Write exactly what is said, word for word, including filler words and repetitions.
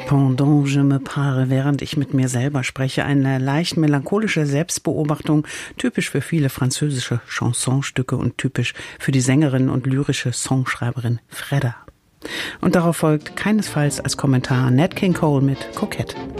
Pendant je me parle, während ich mit mir selber spreche, eine leicht melancholische Selbstbeobachtung, typisch für viele französische Chansonstücke und typisch für die Sängerin und lyrische Songschreiberin Fredda. Und darauf folgt keinesfalls als Kommentar Nat King Cole mit Kokett.